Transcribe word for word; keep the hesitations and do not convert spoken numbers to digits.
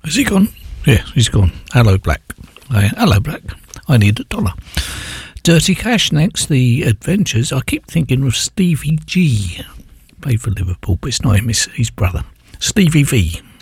Has he gone? Yeah, he's gone. Hello, Black. Uh, hello, Black. I need a dollar. Dirty Cash next. The Adventures. I keep thinking of Stevie G. Played for Liverpool, but it's not him. It's his brother. Stevie V.